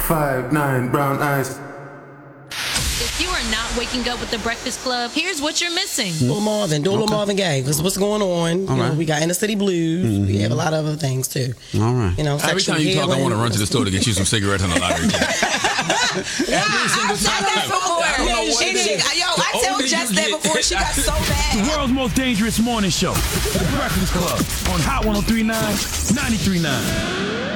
5'9", brown eyes. If you are not waking up with the Breakfast Club, here's what you're missing. Do a little Marvin Gaye. Because what's going on? You know, we got Inner City Blues. We have a lot of other things too. All right. You know, every time you talk, I want to run to the store to get you some cigarettes on the lottery. Every single time. I told Jess that before. She got so bad. The world's most dangerous morning show. The Breakfast Club on Hot 103.9, 93.9.